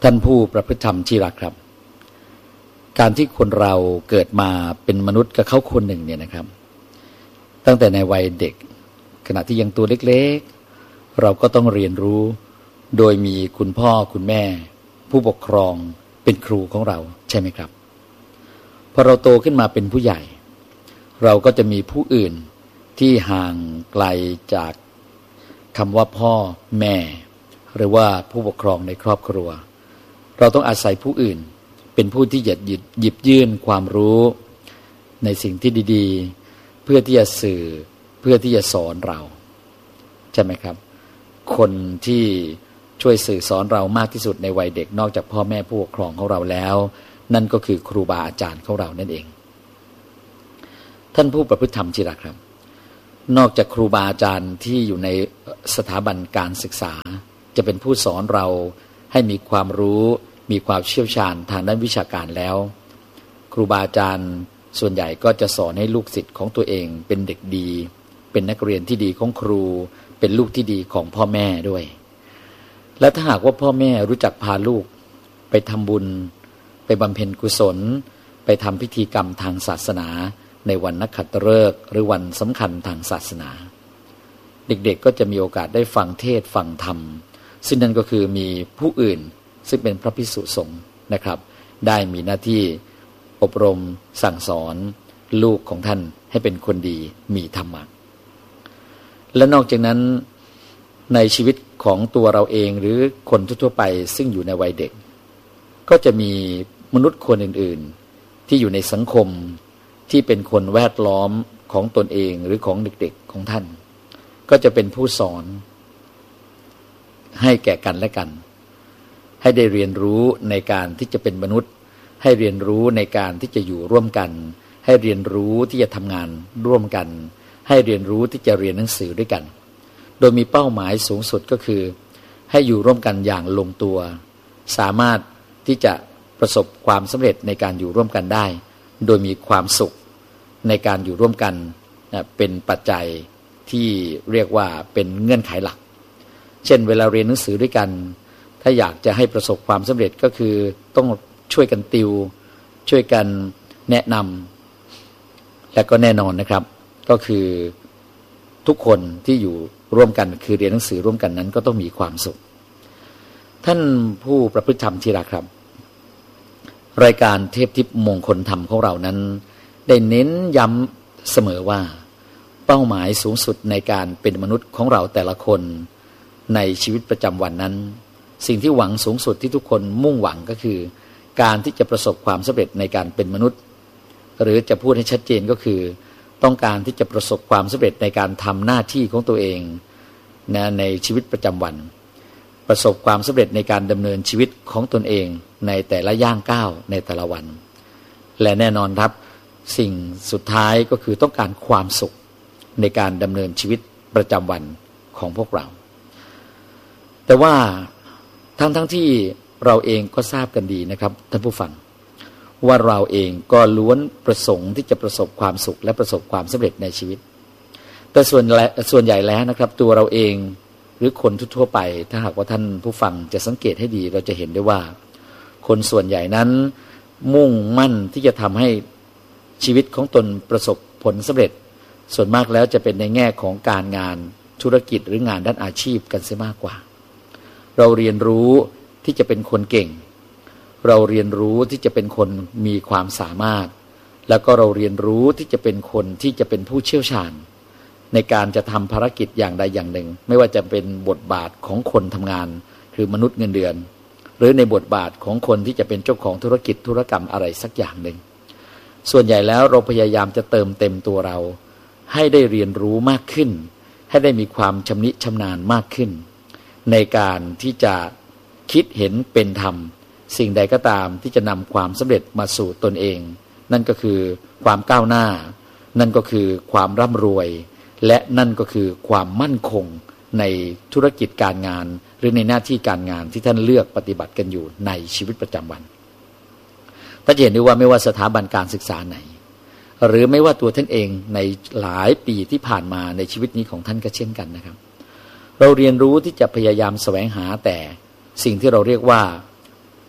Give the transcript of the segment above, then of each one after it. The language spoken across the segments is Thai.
ท่านผู้ประพฤติธรรมที่รักครับการที่คนเราเกิดมาเป็นมนุษย์กับเขาคนหนึ่งเนี่ยนะครับตั้งแต่ในวัยเด็กขณะที่ยังตัวเล็กๆเราก็ต้องเรียนรู้โดยมีคุณพ่อคุณแม่ผู้ปกครองเป็นครูของเราใช่ไหมครับพอเราโตขึ้นมาเป็นผู้ใหญ่เราก็จะมีผู้อื่นที่ห่างไกลจากคำว่าพ่อแม่หรือว่าผู้ปกครองในครอบครัวเราต้องอาศัยผู้อื่นเป็นผู้ที่หยิบยื่นความรู้ในสิ่งที่ดีๆเพื่อที่จะสื่อเพื่อที่จะสอนเราใช่ไหมครับคนที่ช่วยสื่อสอนเรามากที่สุดในวัยเด็กนอกจากพ่อแม่ผู้ปกครองของเราแล้วนั่นก็คือครูบาอาจารย์ของเรานั่นเองท่านผู้ประพฤติธรรมที่รักครับนอกจากครูบาอาจารย์ที่อยู่ในสถาบันการศึกษาจะเป็นผู้สอนเราให้มีความรู้มีความเชี่ยวชาญทางด้านวิชาการแล้วครูบาอาจารย์ส่วนใหญ่ก็จะสอนให้ลูกศิษย์ของตัวเองเป็นเด็กดีเป็นนักเรียนที่ดีของครูเป็นลูกที่ดีของพ่อแม่ด้วยและถ้าหากว่าพ่อแม่รู้จักพาลูกไปทำบุญไปบำเพ็ญกุศลไปทำพิธีกรรมทางศาสนาในวันนักขัตฤกษ์หรือวันสำคัญทางศาสนาเด็กๆก็จะมีโอกาสได้ฟังเทศน์ฟังธรรมซึ่งนั่นก็คือมีผู้อื่นซึ่งเป็นพระภิกษุสงฆ์นะครับได้มีหน้าที่อบรมสั่งสอนลูกของท่านให้เป็นคนดีมีธรรมะและนอกจากนั้นในชีวิตของตัวเราเองหรือคนทั่วไปซึ่งอยู่ในวัยเด็กก็จะมีมนุษย์คนอื่นๆที่อยู่ในสังคมที่เป็นคนแวดล้อมของตนเองหรือของเด็กๆของท่านก็จะเป็นผู้สอนให้แก่กันและกันให้ได้เรียนรู้ในการที่จะเป็นมนุษย์ให้เรียนรู้ในการที่จะอยู่ร่วมกันให้เรียนรู้ที่จะทำงานร่วมกันให้เรียนรู้ที่จะเรียนหนังสือด้วยกันโดยมีเป้าหมายสูงสุดก็คือให้อยู่ร่วมกันอย่างลงตัวสามารถที่จะประสบความสำเร็จในการอยู่ร่วมกันได้โดยมีความสุขในการอยู่ร่วมกันเป็นปัจจัยที่เรียกว่าเป็นเงื่อนไขหลักเช่นเวลาเรียนหนังสือด้วยกันถ้าอยากจะให้ประสบความสำเร็จก็คือต้องช่วยกันติวช่วยกันแนะนำและก็แน่นอนนะครับก็คือทุกคนที่อยู่ร่วมกันคือเรียนหนังสือร่วมกันนั้นก็ต้องมีความสุขท่านผู้ประพฤติธรรมที่รักครับรายการเทพทิพย์มงคลธรรมของเรานั้นได้เน้นย้ำเสมอว่าเป้าหมายสูงสุดในการเป็นมนุษย์ของเราแต่ละคนในชีวิตประจำวันนั้นสิ่งที่หวังสูงสุดที่ทุกคนมุ่งหวังก็คือการที่จะประสบความสำเร็จในการเป็นมนุษย์หรือจะพูดให้ชัดเจนก็คือต้องการที่จะประสบความสำเร็จในการทำหน้าที่ของตัวเองในชีวิตประจำวันประสบความสำเร็จในการดำเนินชีวิตของตนเองในแต่ละย่างก้าวในแต่ละวันและแน่นอนครับสิ่งสุดท้ายก็คือต้องการความสุขในการดำเนินชีวิตประจำวันของพวกเราแต่ว่าทั้งที่เราเองก็ทราบกันดีนะครับท่านผู้ฟังว่าเราเองก็ล้วนประสงค์ที่จะประสบความสุขและประสบความสำเร็จในชีวิตแต่ส่วนใหญ่แล้วนะครับตัวเราเองหรือคนทั่วไปถ้าหากว่าท่านผู้ฟังจะสังเกตให้ดีเราจะเห็นได้ว่าคนส่วนใหญ่นั้นมุ่งมั่นที่จะทำให้ชีวิตของตนประสบผลสำเร็จส่วนมากแล้วจะเป็นในแง่ของการงานธุรกิจหรืองานด้านอาชีพกันเสียมากกว่าเราเรียนรู้ที่จะเป็นคนเก่งเราเรียนรู้ที่จะเป็นคนมีความสามารถแล้วก็เราเรียนรู้ที่จะเป็นคนที่จะเป็นผู้เชี่ยวชาญในการจะทำภารกิจอย่างใดอย่างหนึ่งไม่ว่าจะเป็นบทบาทของคนทำงานคือมนุษย์เงินเดือนหรือในบทบาทของคนที่จะเป็นเจ้าของธุรกิจธุรกรรมอะไรสักอย่างหนึ่งส่วนใหญ่แล้วเราพยายามจะเติมเต็มตัวเราให้ได้เรียนรู้มากขึ้นให้ได้มีความชำนิชำนาญมากขึ้นในการที่จะคิดเห็นเป็นธรรมสิ่งใดก็ตามที่จะนำความสำเร็จมาสู่ตนเองนั่นก็คือความก้าวหน้านั่นก็คือความร่ำรวยและนั่นก็คือความมั่นคงในธุรกิจการงานหรือในหน้าที่การงานที่ท่านเลือกปฏิบัติกันอยู่ในชีวิตประจำวันถ้าจะเห็นได้ว่าไม่ว่าสถาบันการศึกษาไหนหรือไม่ว่าตัวท่านเองในหลายปีที่ผ่านมาในชีวิตนี้ของท่านก็เช่นกันนะครับเราเรียนรู้ที่จะพยายามแสวงหาแต่สิ่งที่เราเรียกว่า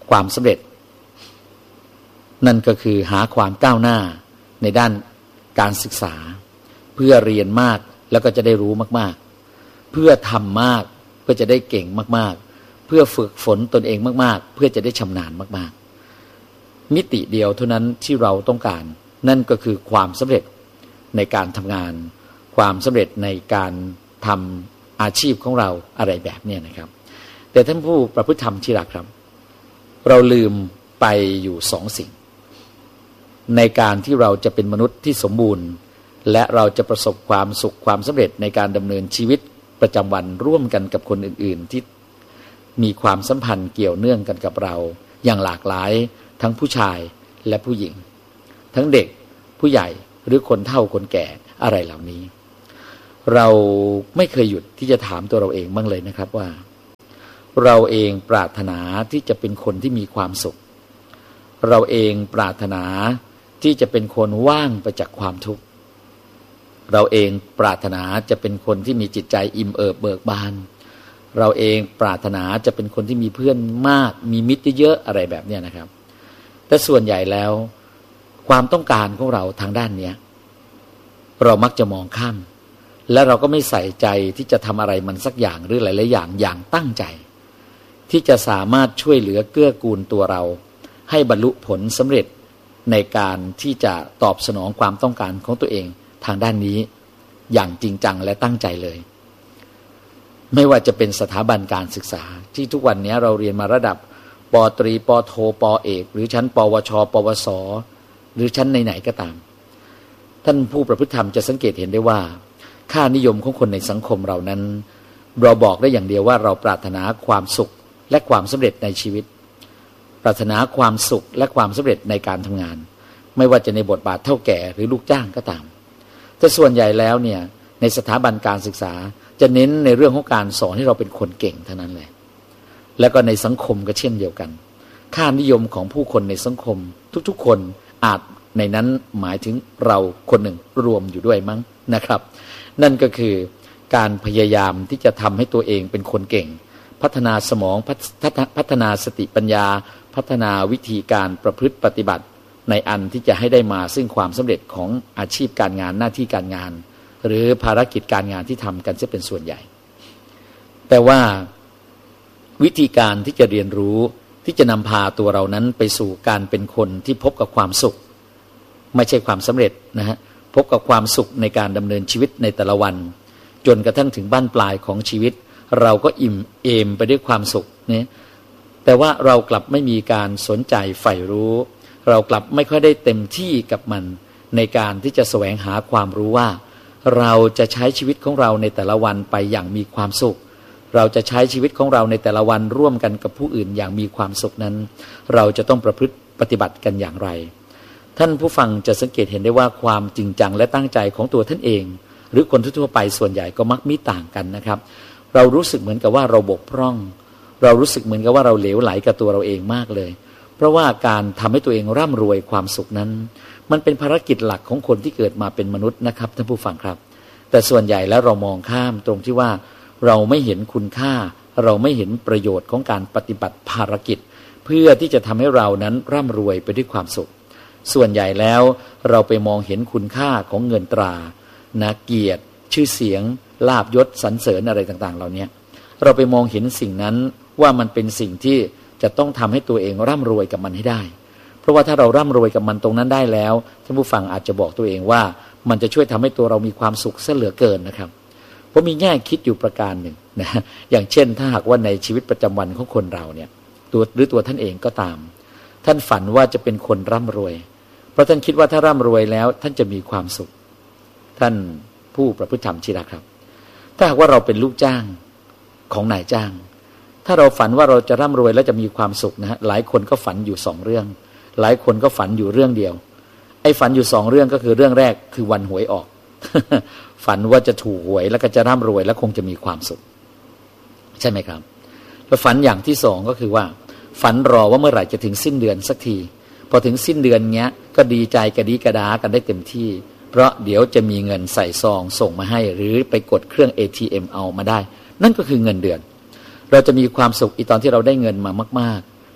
ความสำเร็จนั่นก็คือหาความก้าวหน้าในด้านการศึกษาเพื่อเรียนมากแล้วก็จะได้รู้มากๆเพื่อทำมากเพื่อจะได้เก่งมากๆเพื่อฝึกฝนตนเองมากๆเพื่อจะได้ชำนาญมากๆมิติเดียวเท่านั้นที่เราต้องการนั่นก็คือความสำเร็จในการทำงานความสำเร็จในการทำอาชีพของเราอะไรแบบนี้นะครับแต่ท่านผู้ประพฤติธรรมที่รักครับเราลืมไปอยู่สองสิ่งในการที่เราจะเป็นมนุษย์ที่สมบูรณ์และเราจะประสบความสุขความสำเร็จในการดำเนินชีวิตประจำวันร่วมกันกับคนอื่นๆที่มีความสัมพันธ์เกี่ยวเนื่องกันกับเราอย่างหลากหลายทั้งผู้ชายและผู้หญิงทั้งเด็กผู้ใหญ่หรือคนเฒ่าคนแก่อะไรเหล่านี้เราไม่เคยหยุดที่จะถามตัวเราเองบ้างเลยนะครับว่าเราเองปรารถนาที่จะเป็นคนที่มีความสุขเราเองปรารถนาที่จะเป็นคนว่างไปจากความทุกข์เราเองปรารถนาจะเป็นคนที่มีจิตใจอิ่มเอิบเบิกบานเราเองปรารถนาจะเป็นคนที่มีเพื่อนมากมีมิตรเยอะอะไรแบบนี้นะครับแต่ส่วนใหญ่แล้วความต้องการของเราทางด้านนี้เรามักจะมองข้ามและเราก็ไม่ใส่ใจที่จะทำอะไรมันสักอย่างหรือหลายๆอย่างตั้งใจที่จะสามารถช่วยเหลือเกื้อกูลตัวเราให้บรรลุผลสำเร็จในการที่จะตอบสนองความต้องการของตัวเองทางด้านนี้อย่างจริงจังและตั้งใจเลยไม่ว่าจะเป็นสถาบันการศึกษาที่ทุกวันนี้เราเรียนมาระดับป.ตรีป.โทป.เอกหรือชั้นปวชปวสหรือชั้นไหนๆก็ตามท่านผู้ประพฤติธรรมจะสังเกตเห็นได้ว่าค่านิยมของคนในสังคมเรานั้นเราบอกได้อย่างเดียวว่าเราปรารถนาความสุขและความสำเร็จในชีวิตปรารถนาความสุขและความสำเร็จในการทำงานไม่ว่าจะในบทบาทเท่าแก่หรือลูกจ้างก็ตามแต่ส่วนใหญ่แล้วเนี่ยในสถาบันการศึกษาจะเน้นในเรื่องของการสอนให้เราเป็นคนเก่งเท่านั้นแหละแล้วก็ในสังคมก็เช่นเดียวกันค่านิยมของผู้คนในสังคมทุกๆคนอาจในนั้นหมายถึงเราคนหนึ่งรวมอยู่ด้วยมั้งนะครับนั่นก็คือการพยายามที่จะทำให้ตัวเองเป็นคนเก่งพัฒนาสมองพัฒนาสติปัญญาพัฒนาวิธีการประพฤติปฏิบัติในอันที่จะให้ได้มาซึ่งความสำเร็จของอาชีพการงานหน้าที่การงานหรือภารกิจการงานที่ทำกันจะเป็นส่วนใหญ่แต่ว่าวิธีการที่จะเรียนรู้ที่จะนำพาตัวเรานั้นไปสู่การเป็นคนที่พบกับความสุขไม่ใช่ความสำเร็จนะฮะพบกับความสุขในการดำเนินชีวิตในแต่ละวันจนกระทั่งถึงบั้นปลายของชีวิตเราก็อิ่มเอมไปด้วยความสุขเนี่ยแต่ว่าเรากลับไม่มีการสนใจใฝ่รู้เรากลับไม่ค่อยได้เต็มที่กับมันในการที่จะแสวงหาความรู้ว่าเราจะใช้ชีวิตของเราในแต่ละวันไปอย่างมีความสุขเราจะใช้ชีวิตของเราในแต่ละวันร่วมกันกับผู้อื่นอย่างมีความสุขนั้นเราจะต้องประพฤติปฏิบัติกันอย่างไรท่านผู้ฟังจะสังเกตเห็นได้ว่าความจริงจังและตั้งใจของตัวท่านเองหรือคนทั่วไปส่วนใหญ่ก็มักมีต่างกันนะครับเรารู้สึกเหมือนกับว่าเราบกพร่องเรารู้สึกเหมือนกับว่าเราเหลวไหลกับตัวเราเองมากเลยเพราะว่าการทำให้ตัวเองร่ำรวยความสุขนั้นมันเป็นภารกิจหลักของคนที่เกิดมาเป็นมนุษย์นะครับท่านผู้ฟังครับแต่ส่วนใหญ่แล้วเรามองข้ามตรงที่ว่าเราไม่เห็นคุณค่าเราไม่เห็นประโยชน์ของการปฏิบัติภารกิจเพื่อที่จะทำให้เรานั้นร่ำรวยไปด้วยความสุขส่วนใหญ่แล้วเราไปมองเห็นคุณค่าของเงินตรานะเกียรติชื่อเสียงลาภยศสรรเสริญอะไรต่างๆเหล่านี้เราไปมองเห็นสิ่งนั้นว่ามันเป็นสิ่งที่จะต้องทำให้ตัวเองร่ำรวยกับมันให้ได้เพราะว่าถ้าเราร่ำรวยกับมันตรงนั้นได้แล้วท่านผู้ฟังอาจจะบอกตัวเองว่ามันจะช่วยทำให้ตัวเรามีความสุขเสียเหลือเกินนะครับเพราะมีแง่คิดอยู่ประการหนึ่งนะอย่างเช่นถ้าหากว่าในชีวิตประจำวันของคนเราเนี่ยตัวท่านเองก็ตามท่านฝันว่าจะเป็นคนร่ำรวยเพราะท่านคิดว่าถ้าร่ำรวยแล้วท่านจะมีความสุขท่านผู้ประพฤติธรรมที่รักครับถ้าหากว่าเราเป็นลูกจ้างของนายจ้างถ้าเราฝันว่าเราจะร่ำรวยแล้วจะมีความสุขนะฮะหลายคนก็ฝันอยู่2เรื่องหลายคนก็ฝันอยู่เรื่องเดียวไอ้ฝันอยู่2เรื่องก็คือเรื่องแรกคือวันหวยออก ฝันว่าจะถูกหวยแล้วก็จะร่ำรวยแล้วคงจะมีความสุขใช่ไหมครับแล้วฝันอย่างที่2ก็คือว่าฝันรอว่าเมื่อไหร่จะถึงสิ้นเดือนสักทีพอถึงสิ้นเดือนเงี้ยก็ดีใจกระดีกระดากันได้เต็มที่เพราะเดี๋ยวจะมีเงินใส่ซองส่งมาให้หรือไปกดเครื่อง ATM เอามาได้นั่นก็คือเงินเดือนเราจะมีความสุขอีตอนที่เราได้เงินมามากๆ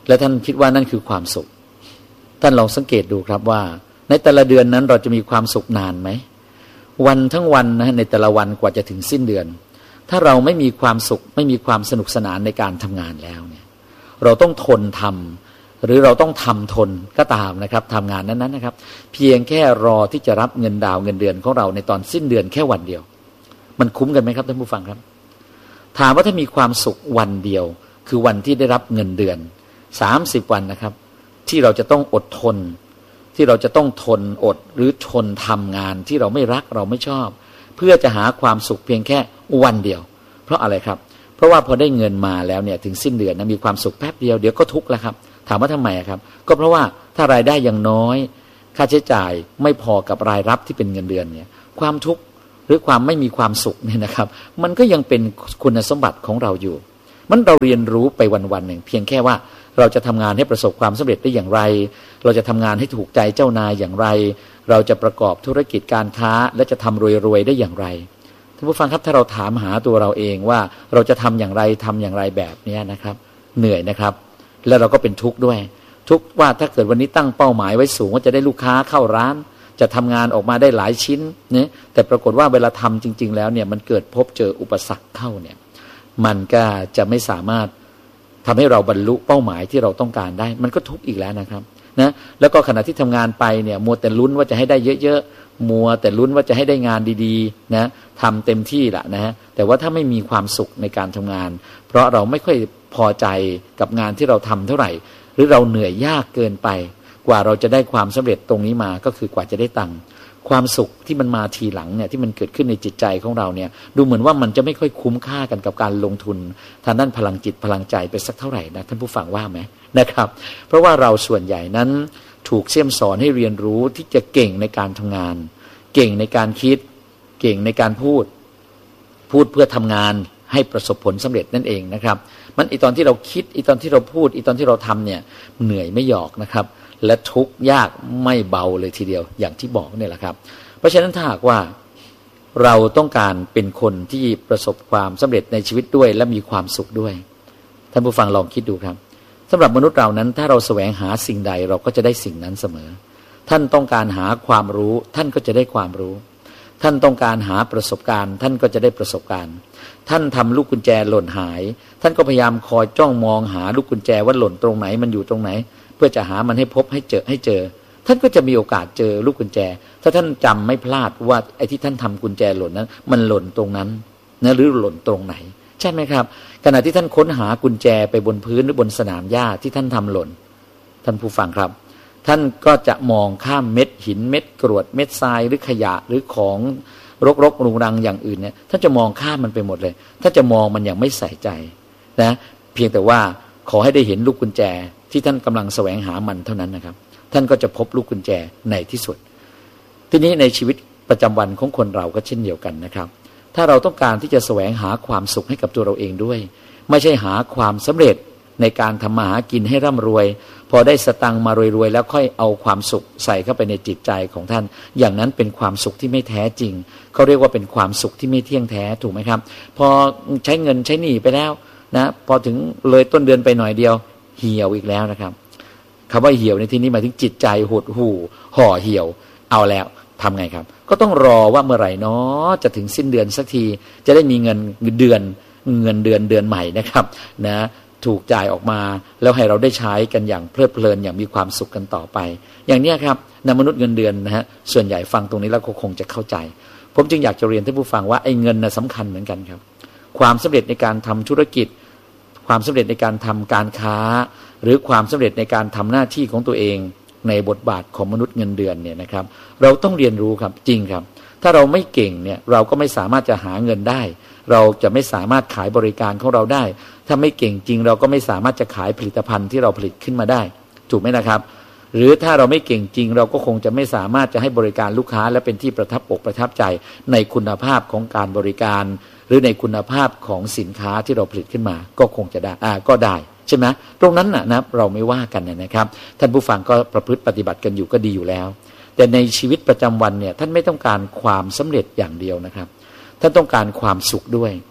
และท่านคิดว่านั่นคือความสุขท่านลองสังเกตดูครับว่าในแต่ละเดือนนั้นเราจะมีความสุขนานไหมวันทั้งวันนะในแต่ละวันกว่าจะถึงสิ้นเดือนถ้าเราไม่มีความสุขไม่มีความสนุกสนานในการทำงานแล้วเนี่ยเราต้องทนทำหรือเราต้องทำทนก็ตามนะครับทำงานนั้นๆนะครับเพียงแค่รอที่จะรับเงินดาวเงินเดือนของเราในตอนสิ้นเดือนแค่วันเดียวมันคุ้มกันไหมครับท่านผู้ฟังครับถามว่าถ้ามีความสุขวันเดียวคือวันที่ได้รับเงินเดือน30วันนะครับที่เราจะต้องอดทนที่เราจะต้องทนอดหรือทนทำงานที่เราไม่รักเราไม่ชอบเพื่อจะหาความสุขเพียงแค่วันเดียวเพราะอะไรครับเพราะว่าพอได้เงินมาแล้วเนี่ยถึงสิ้นเดือนนะมีความสุขแป๊บเดียวเดี๋ยวก็ทุกข์แล้วครับถามว่าทำไมครับก็เพราะว่าถ้ารายได้ยังน้อยค่าใช้จ่ายไม่พอกับรายรับที่เป็นเงินเดือนเนี่ยความทุกข์หรือความไม่มีความสุขเนี่ยนะครับมันก็ยังเป็นคุณสมบัติของเราอยู่มันเราเรียนรู้ไปวันๆหนึ่งเพียงแค่ว่าเราจะทำงานให้ประสบความสำเร็จได้อย่างไรเราจะทำงานให้ถูกใจเจ้านายอย่างไรเราจะประกอบธุรกิจการค้าและจะทำรวยๆได้อย่างไรท่านผู้ฟังครับถ้าเราถามหาตัวเราเองว่าเราจะทำอย่างไรทำอย่างไรแบบนี้นะครับเหนื่อยนะครับแล้วเราก็เป็นทุกข์ด้วยทุกข์ว่าถ้าเกิดวันนี้ตั้งเป้าหมายไว้สูงว่าจะได้ลูกค้าเข้าร้านจะทำงานออกมาได้หลายชิ้นเนี่ยแต่ปรากฏว่าเวลาทำจริงๆแล้วเนี่ยมันเกิดพบเจออุปสรรคเข้าเนี่ยมันก็จะไม่สามารถทำให้เราบรรลุเป้าหมายที่เราต้องการได้มันก็ทุกข์อีกแล้วนะครับนะแล้วก็ขณะที่ทำงานไปเนี่ยมัวแต่ลุ้นว่าจะให้ได้เยอะๆมัวแต่ลุ้นว่าจะให้ได้งานดีๆนะทำเต็มที่แหละนะแต่ว่าถ้าไม่มีความสุขในการทำงานเพราะเราไม่ค่อยพอใจกับงานที่เราทำเท่าไหร่หรือเราเหนื่อยยากเกินไปกว่าเราจะได้ความสำเร็จตรงนี้มาก็คือกว่าจะได้ตังค์ความสุขที่มันมาทีหลังเนี่ยที่มันเกิดขึ้นในจิตใจของเราเนี่ยดูเหมือนว่ามันจะไม่ค่อยคุ้มค่ากันกับการลงทุนทางด้านพลังจิตพลังใจไปสักเท่าไหร่นะท่านผู้ฟังว่าไหมนะครับเพราะว่าเราส่วนใหญ่นั้นถูกเสี่ยมสอนให้เรียนรู้ที่จะเก่งในการทำงานเก่งในการคิดเก่งในการพูดเพื่อทำงานให้ประสบผลสำเร็จนั่นเองนะครับมันตอนที่เราคิดตอนที่เราพูดตอนที่เราทำเนี่ยเหนื่อยไม่หยอกนะครับและทุกข์ยากไม่เบาเลยทีเดียวอย่างที่บอกเนี่ยแหละครับเพราะฉะนั้นถ้าหากว่าเราต้องการเป็นคนที่ประสบความสำเร็จในชีวิตด้วยและมีความสุขด้วยท่านผู้ฟังลองคิดดูครับสำหรับมนุษย์เรานั้นถ้าเราแสวงหาสิ่งใดเราก็จะได้สิ่งนั้นเสมอท่านต้องการหาความรู้ท่านก็จะได้ความรู้ท่านต้องการหาประสบการณ์ท่านก็จะได้ประสบการณ์ท่านทำลูกกุญแจหล่นหายท่านก็พยายามคอยจ้องมองหาลูกกุญแจว่าหล่นตรงไหนมันอยู่ตรงไหนเพื่อจะหามันให้พบให้เจอท่านก็จะมีโอกาสเจอลูกกุญแจถ้าท่านจำไม่พลาดว่าไอ้ที่ท่านทำกุญแจหล่นนั้นมันหล่นตรงนั้นนะหรือหล่นตรงไหนใช่ไหมครับขณะที่ท่านค้นหากุญแจไปบนพื้นหรือบนสนามหญ้าที่ท่านทำหล่นท่านผู้ฟังครับท่านก็จะมองข้ามเม็ดหินเม็ดกรวดเม็ดทรายหรือขยะหรือของรกรุงรังอย่างอื่นเนี่ยท่านจะมองข้ามมันไปหมดเลยท่านจะมองมันอย่างไม่ใส่ใจนะเพียงแต่ว่าขอให้ได้เห็นลูกกุญแจที่ท่านกำลังแสวงหามันเท่านั้นนะครับท่านก็จะพบลูกกุญแจในที่สุดทีนี้ในชีวิตประจำวันของคนเราก็เช่นเดียวกันนะครับถ้าเราต้องการที่จะแสวงหาความสุขให้กับตัวเราเองด้วยไม่ใช่หาความสำเร็จในการทำมาหากินให้ร่ำรวยพอได้สตังค์มารวยๆแล้วค่อยเอาความสุขใส่เข้าไปในจิตใจของท่านอย่างนั้นเป็นความสุขที่ไม่แท้จริงเขาเรียกว่าเป็นความสุขที่ไม่เที่ยงแท้ถูกไหมครับพอใช้เงินใช้หนี้ไปแล้วนะพอถึงเลยต้นเดือนไปหน่อยเดียวเหี่ยวอีกแล้วนะครับคำว่าเหี่ยวในที่นี้หมายถึงจิตใจหดหู่ห่อเหี่ยวเอาแล้วทำไงครับก็ต้องรอว่าเมื่อไหร่เนาะจะถึงสิ้นเดือนสักทีจะได้มีเงินเดือนใหม่นะครับนะถูกจ่ายออกมาแล้วให้เราได้ใช้กันอย่างเพลิดเพลินอย่างมีความสุขกันต่อไปอย่างนี้ครับมนุษย์เงินเดือนนะฮะส่วนใหญ่ฟังตรงนี้แล้วคงจะเข้าใจผมจึงอยากจะเรียนท่านผู้ฟังว่าไอ้เงินสำคัญเหมือนกันครับความสำเร็จในการทำธุรกิจความสำเร็จในการทำการค้าหรือความสำเร็จในการทำหน้าที่ของตัวเองในบทบาทของมนุษย์เงินเดือนเนี่ยนะครับเราต้องเรียนรู้ครับจริงครับถ้าเราไม่เก่งเนี่ยเราก็ไม่สามารถจะหาเงินได้เราจะไม่สามารถขายบริการของเราได้ถ้าไม่เก่งจริงเราก็ไม่สามารถจะขายผลิตภัณฑ์ที่เราผลิตขึ้นมาได้ถูกไหมนะครับหรือถ้าเราไม่เก่งจริงเราก็คงจะไม่สามารถจะให้บริการลูกค้าและเป็นที่ประทับอกประทับใจในคุณภาพของการบริการหรือในคุณภาพของสินค้าที่เราผลิตขึ้นมาก็คงจะได้ก็ได้ใช่ไหมตรงนั้นนะเราไม่ว่ากันนะครับท่านผู้ฟังก็ประพฤติปฏิบัติกันอยู่ก็ดีอยู่แล้วแต่ในชีวิตประจำวันเนี่ยท่านไม่ต้องการความสำเร็จอย่างเดียวนะครับท่านต้องการความสุขด้วย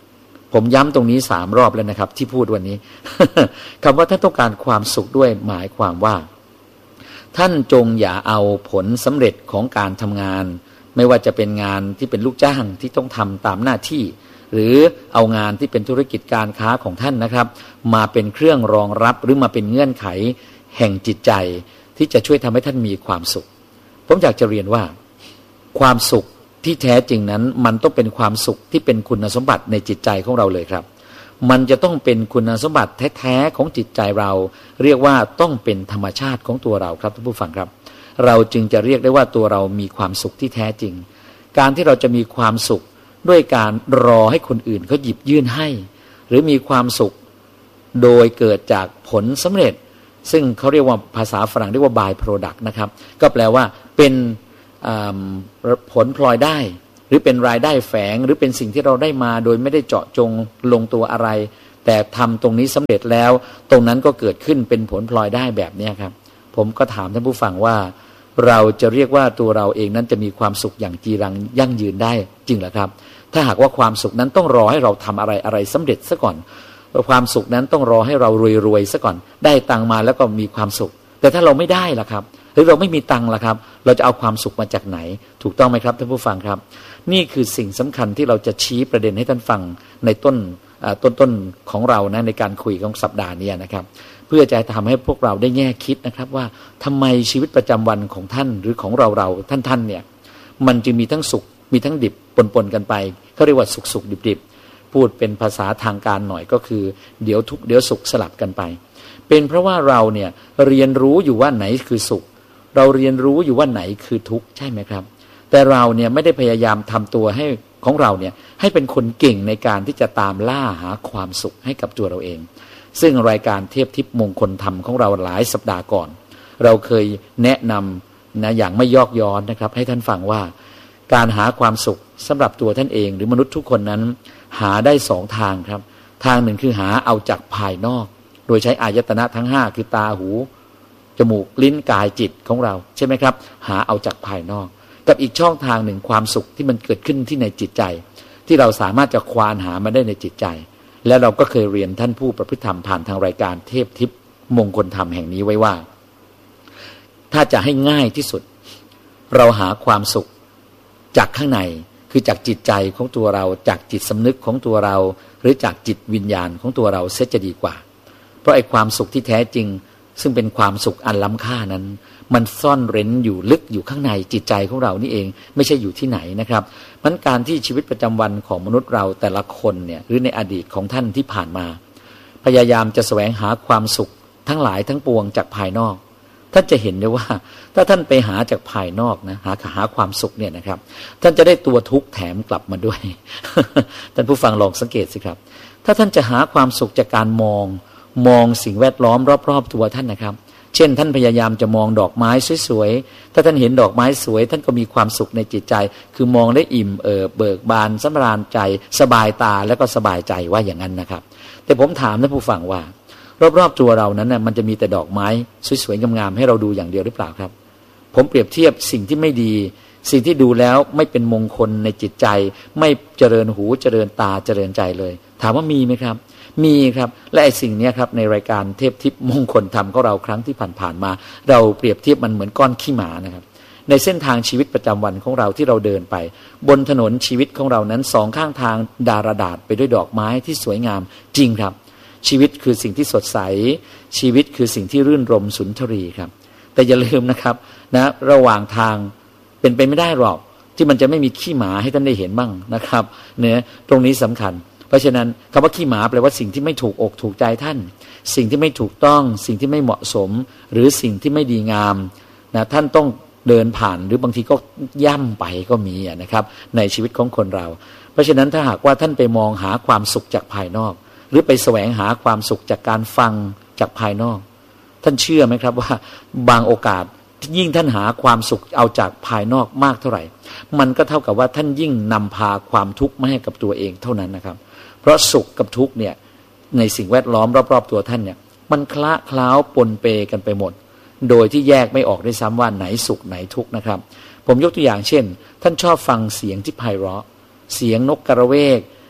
ผมย้ำตรงนี้3 รอบแล้วนะครับที่พูดวันนี้ คำว่าท่านต้องการความสุขด้วยหมายความว่าท่านจงอย่าเอาผลสำเร็จของการทำงานไม่ว่าจะเป็นงานที่เป็นลูกจ้างที่ต้องทำตามหน้าที่หรือเอางานที่เป็นธุรกิจการค้าของท่านนะครับมาเป็นเครื่องรองรับหรือมาเป็นเงื่อนไขแห่งจิตใจที่จะช่วยทำให้ท่านมีความสุขผมอยากจะเรียนว่าความสุขที่แท้จริงนั้นมันต้องเป็นความสุขที่เป็นคุณสมบัติในจิตใจของเราเลยครับมันจะต้องเป็นคุณสมบัติแท้ๆของจิตใจเราเรียกว่าต้องเป็นธรรมชาติของตัวเราครับท่านผู้ฟังครับเราจึงจะเรียกได้ว่าตัวเรามีความสุขที่แท้จริงการที่เราจะมีความสุขด้วยการรอให้คนอื่นเขาหยิบยื่นให้หรือมีความสุขโดยเกิดจากผลสำเร็จซึ่งเขาเรียกว่าภาษาฝรั่งเรียกว่า by product นะครับก็แปลว่าเป็นผลพลอยได้หรือเป็นรายได้แฝงหรือเป็นสิ่งที่เราได้มาโดยไม่ได้เจาะจงลงตัวอะไรแต่ทำตรงนี้สำเร็จแล้วตรงนั้นก็เกิดขึ้นเป็นผลพลอยได้แบบนี้ครับผมก็ถามท่านผู้ฟังว่าเราจะเรียกว่าตัวเราเองนั้นจะมีความสุขอย่างจีรังยั่งยืนได้จริงหรือครับถ้าหากว่าความสุขนั้นต้องรอให้เราทำอะไรสำเร็จซะก่อนความสุขนั้นต้องรอให้เรารวยซะก่อนได้ตังมาแล้วก็มีความสุขแต่ถ้าเราไม่ได้ล่ะครับหรือเราไม่มีตังล่ะครับเราจะเอาความสุขมาจากไหนถูกต้องไหมครับท่านผู้ฟังครับนี่คือสิ่งสำคัญที่เราจะชี้ประเด็นให้ท่านฟังในต้นของเรานะในการคุยของสัปดาห์นี้นะครับเพื่อจะทำให้พวกเราได้แง่คิดนะครับว่าทำไมชีวิตประจำวันของท่านหรือของเราท่านเนี่ยมันจึงมีทั้งสุขมีทั้งดิบปนกันไปเขาเรียกว่าสุขดิบพูดเป็นภาษาทางการหน่อยก็คือเดี๋ยวทุกข์เดี๋ยวสุขสลับกันไปเป็นเพราะว่าเราเนี่ยเรียนรู้อยู่ว่าไหนคือสุขเราเรียนรู้อยู่ว่าไหนคือทุกข์ใช่ไหมครับแต่เราเนี่ยไม่ได้พยายามทำตัวให้ของเราเนี่ยให้เป็นคนเก่งในการที่จะตามล่าหาความสุขให้กับตัวเราเองซึ่งรายการเทพทิพย์มงคลธรรมของเราหลายสัปดาห์ก่อนเราเคยแนะนำนะอย่างไม่ยอกย้อนนะครับให้ท่านฟังว่าการหาความสุขสำหรับตัวท่านเองหรือมนุษย์ทุกคนนั้นหาได้2 ทางครับทางหนึ่งคือหาเอาจากภายนอกโดยใช้อายตนะทั้ง5คือตาหูจมูกลิ้นกายจิตของเราใช่ไหมครับหาเอาจากภายนอกกับอีกช่องทางหนึ่งความสุขที่มันเกิดขึ้นที่ในจิตใจที่เราสามารถจะควานหามาได้ในจิตใจและเราก็เคยเรียนท่านผู้ประพฤติธรรมผ่านทางรายการเทพทิพย์มงคลธรรมแห่งนี้ไว้ว่าถ้าจะให้ง่ายที่สุดเราหาความสุขจากข้างในคือจากจิตใจของตัวเราจากจิตสำนึกของตัวเราหรือจากจิตวิญญาณของตัวเราเสียจะดีกว่าเพราะไอ้ความสุขที่แท้จริงซึ่งเป็นความสุขอันล้ำค่านั้นมันซ่อนเร้นอยู่ลึกอยู่ข้างในจิตใจของเรานี่เองไม่ใช่อยู่ที่ไหนนะครับมันการที่ชีวิตประจำวันของมนุษย์เราแต่ละคนเนี่ยหรือในอดีตของท่านที่ผ่านมาพยายามจะแสวงหาความสุขทั้งหลายทั้งปวงจากภายนอกท่านจะเห็นได้ว่าถ้าท่านไปหาจากภายนอกนะหาความสุขเนี่ยนะครับท่านจะได้ตัวทุกข์แถมกลับมาด้วย ท่านผู้ฟังลองสังเกตสิครับถ้าท่านจะหาความสุขจากการมองสิ่งแวดล้อมรอบๆตัวท่านนะครับเช่นท่านพยายามจะมองดอกไม้สวยๆถ้าท่านเห็นดอกไม้สวยท่านก็มีความสุขในจิตใจคือมองได้อิ่มเบิกบานสำราญใจสบายตาแล้วก็สบายใจว่าอย่างนั้นนะครับแต่ผมถามท่านผู้ฟังว่ารอบๆตัวเรานั้นน่ะมันจะมีแต่ดอกไม้สวยๆงามๆให้เราดูอย่างเดียวหรือเปล่าครับผมเปรียบเทียบสิ่งที่ไม่ดีสิ่งที่ดูแล้วไม่เป็นมงคลในจิตใจไม่เจริญหูเจริญตาเจริญใจเลยถามว่ามีไหมครับมีครับและไอ้สิ่งนี้ครับในรายการเทพทิพย์มงคลธรรมของเราครั้งที่ผ่านๆมาเราเปรียบเทียบมันเหมือนก้อนขี้หมานะครับในเส้นทางชีวิตประจำวันของเราที่เราเดินไปบนถนนชีวิตของเรานั้น2 ข้างทางดารดาษไปด้วยดอกไม้ที่สวยงามจริงครับชีวิตคือสิ่งที่สดใสชีวิตคือสิ่งที่รื่นรมสุนทรีครับแต่อย่าลืมนะครับนะระหว่างทางเป็นไปไม่ได้หรอกที่มันจะไม่มีขี้หมาให้ท่านได้เห็นบ้างนะครับเนี่ยตรงนี้สำคัญเพราะฉะนั้นคำว่าขี้หมาแปลว่าสิ่งที่ไม่ถูกอกถูกใจท่านสิ่งที่ไม่ถูกต้องสิ่งที่ไม่เหมาะสมหรือสิ่งที่ไม่ดีงามนะท่านต้องเดินผ่านหรือบางทีก็ย่ำไปก็มีนะครับในชีวิตของคนเราเพราะฉะนั้นถ้าหากว่าท่านไปมองหาความสุขจากภายนอกหรือไปแสวงหาความสุขจากการฟังจากภายนอกท่านเชื่อไหมครับว่าบางโอกาสยิ่งท่านหาความสุขเอาจากภายนอกมากเท่าไหร่มันก็เท่ากับว่าท่านยิ่งนำพาความทุกข์มาให้กับตัวเองเท่านั้นนะครับเพราะสุขกับทุกข์เนี่ยในสิ่งแวดล้อมรอบๆตัวท่านเนี่ยมันคละเคล้าปนเปกันไปหมดโดยที่แยกไม่ออกด้วยซ้ำว่าไหนสุขไหนทุกข์นะครับผมยกตัวอย่างเช่นท่านชอบฟังเสียงที่ไพเราะเสียงนกกระเวก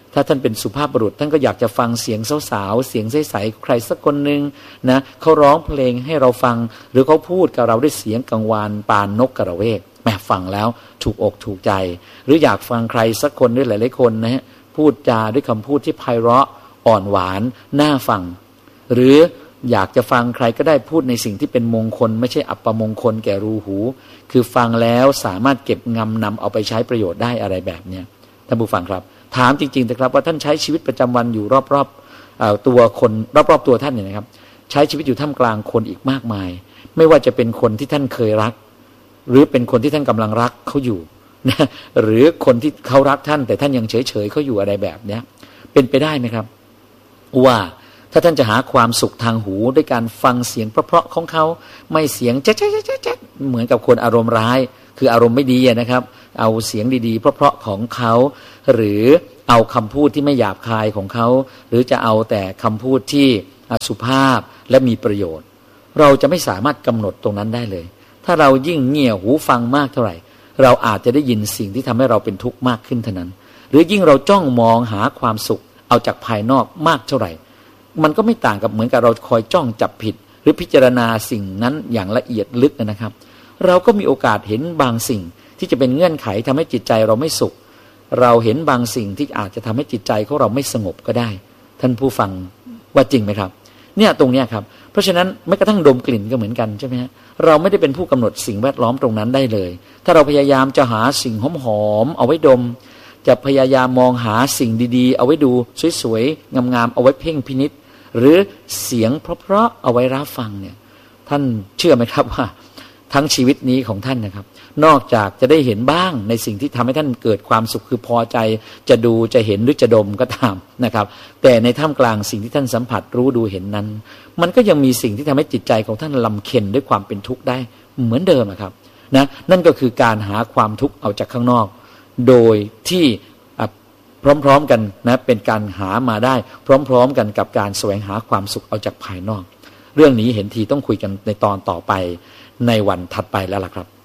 ถ้าท่านเป็นสุภาพบุรุษท่านก็อยากจะฟังเสียงสาวๆเสียงใสๆใครสักคนหนึ่งนะเขาร้องเพลงให้เราฟังหรือเขาพูดกับเราด้วยเสียงกังวานปานนกกระเวกแหมฟังแล้วถูกอกถูกใจหรืออยากฟังใครสักคนด้วยหลายๆคนนะฮะพูดจาด้วยคำพูดที่ไพเราะอ่อนหวานน่าฟังหรืออยากจะฟังใครก็ได้พูดในสิ่งที่เป็นมงคลไม่ใช่อัปมงคลแก่รูหูคือฟังแล้วสามารถเก็บงำนำเอาไปใช้ประโยชน์ได้อะไรแบบเนี้ยท่านผู้ฟังครับถามจริงๆนะครับว่าท่านใช้ชีวิตประจำวันอยู่รอบๆตัวคนรอบๆตัวท่านเนี่ยนะครับใช้ชีวิตอยู่ท่ามกลางคนอีกมากมายไม่ว่าจะเป็นคนที่ท่านเคยรักหรือเป็นคนที่ท่านกำลังรักเขาอยู่นะหรือคนที่เขารักท่านแต่ท่านยังเฉยๆเขาอยู่อะไรแบบเนี้ยเป็นไปได้ไหมครับว่าถ้าท่านจะหาความสุขทางหูด้วยการฟังเสียงเพราะๆของเขาไม่เสียงแจ๊ดๆๆๆเหมือนกับคนอารมณ์ร้ายคืออารมณ์ไม่ดีนะครับเอาเสียงดีๆเพราะๆของเขาหรือเอาคำพูดที่ไม่หยาบคายของเขาหรือจะเอาแต่คำพูดที่สุภาพและมีประโยชน์เราจะไม่สามารถกำหนดตรงนั้นได้เลยถ้าเรายิ่งเงี่ยหูฟังมากเท่าไหร่เราอาจจะได้ยินสิ่งที่ทำให้เราเป็นทุกข์มากขึ้นเท่านั้นหรือยิ่งเราจ้องมองหาความสุขเอาจากภายนอกมากเท่าไหร่มันก็ไม่ต่างกับเหมือนกับเราคอยจ้องจับผิดหรือพิจารณาสิ่งนั้นอย่างละเอียดลึกนะครับเราก็มีโอกาสเห็นบางสิ่งที่จะเป็นเงื่อนไขทำให้จิตใจเราไม่สุขเราเห็นบางสิ่งที่อาจจะทำให้จิตใจของเราไม่สงบก็ได้ท่านผู้ฟังว่าจริงไหมครับเนี่ยตรงเนี้ยครับเพราะฉะนั้นแม้กระทั่งดมกลิ่นก็เหมือนกันใช่ไหมฮะเราไม่ได้เป็นผู้กำหนดสิ่งแวดล้อมตรงนั้นได้เลยถ้าเราพยายามจะหาสิ่งหอมๆเอาไว้ดมจะพยายามมองหาสิ่งดีๆเอาไว้ดูสวยๆงามๆเอาไว้เพ่งพินิจหรือเสียงเพราะๆเอาไว้รับฟังเนี่ยท่านเชื่อไหมครับว่าทั้งชีวิตนี้ของท่านนะครับนอกจากจะได้เห็นบ้างในสิ่งที่ทำให้ท่านเกิดความสุขคือพอใจจะดูจะเห็นหรือจะดมก็ตามนะครับแต่ในท่ามกลางสิ่งที่ท่านสัมผัสรู้ดูเห็นนั้นมันก็ยังมีสิ่งที่ทำให้จิตใจของท่านลำเค็ญด้วยความเป็นทุกข์ได้เหมือนเดิมครับนะนั่นก็คือการหาความทุกข์เอาจากข้างนอกโดยที่พร้อมๆกันนะเป็นการหามาได้พร้อมๆกันกับการแสวงหาความสุขเอาจากภายนอกเรื่องนี้เห็นทีต้องคุยกันในตอนต่อไปในวันถัดไปแล้วล่ะครับ